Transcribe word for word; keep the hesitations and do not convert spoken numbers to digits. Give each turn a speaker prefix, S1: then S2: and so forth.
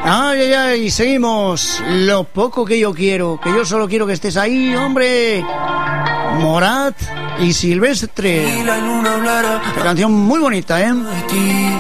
S1: Ay, ay, ay, seguimos. Lo poco que yo quiero, que yo solo quiero que estés ahí, hombre. Morat y Silvestre. La canción muy bonita, ¿eh?